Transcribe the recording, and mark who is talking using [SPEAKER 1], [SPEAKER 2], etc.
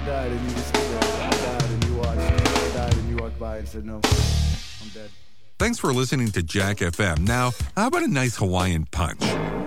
[SPEAKER 1] died and you just stood there. I died and you watched. I died and you walked by and said, no, I'm dead.
[SPEAKER 2] Thanks for listening to Jack FM. Now, how about a nice Hawaiian punch?